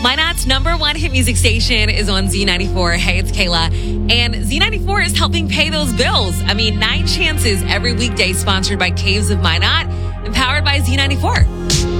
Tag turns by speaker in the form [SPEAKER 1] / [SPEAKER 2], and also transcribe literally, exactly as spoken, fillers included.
[SPEAKER 1] Minot's number one hit music station is on Z ninety-four. Hey, it's Kayla. And Z ninety-four is helping pay those bills. I mean, Nine Chances every weekday, sponsored by Caves of Minot, empowered by Z ninety-four.